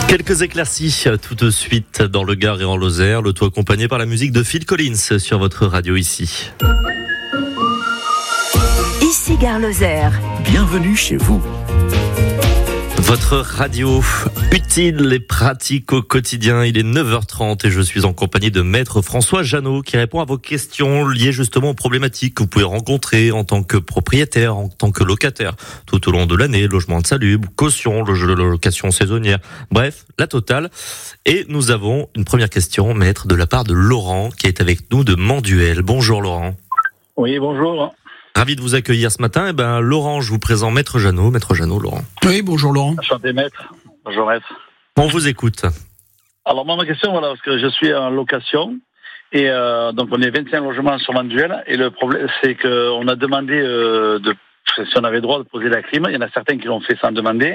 Quelques éclaircies tout de suite dans le Gard et en Lozère, le tout accompagné par la musique de Phil Collins sur votre radio ici. Ici Gare Lozère. Bienvenue chez vous. Votre radio utile et pratique au quotidien. Il est 9h30 et je suis en compagnie de Maître François Jeannot qui répond à vos questions liées justement aux problématiques que vous pouvez rencontrer en tant que propriétaire, en tant que locataire, tout au long de l'année, logement insalubre, caution, location saisonnière, bref, la totale. Et nous avons une première question, Maître, de la part de Laurent qui est avec nous de Manduel. Bonjour Laurent. Oui, bonjour. Ravi de vous accueillir ce matin. Laurent, je vous présente Maître Jeannot. Maître Jeannot, Laurent. Oui, bonjour Laurent. Enchanté, maître. Bonjour, maître. On vous écoute. Alors, ma question, parce que je suis en location et donc on est 25 logements sur Manduel et le problème, c'est qu'on a demandé si on avait le droit de poser la clim. Il y en a certains qui l'ont fait sans demander.